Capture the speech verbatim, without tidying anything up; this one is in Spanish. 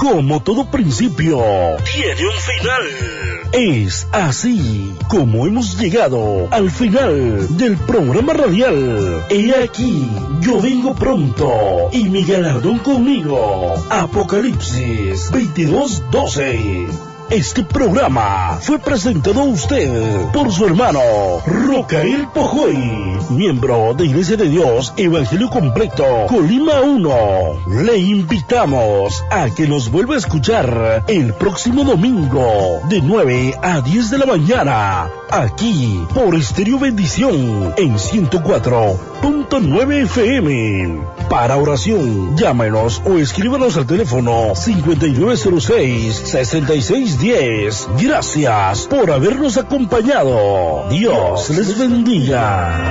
Como todo principio tiene un final. Es así como hemos llegado al final del programa radial. He aquí, yo vengo pronto y mi galardón conmigo. Apocalipsis veintidós doce. Este programa fue presentado a usted por su hermano Rocael Pojoy, miembro de Iglesia de Dios Evangelio Completo Colima uno. Le invitamos a que nos vuelva a escuchar el próximo domingo de nueve a diez de la mañana, aquí por Estéreo Bendición en ciento cuatro punto nueve F M. Para oración, llámenos o escríbanos al teléfono cincuenta y nueve cero seis, sesenta y seis diez. Gracias por habernos acompañado. Dios les bendiga.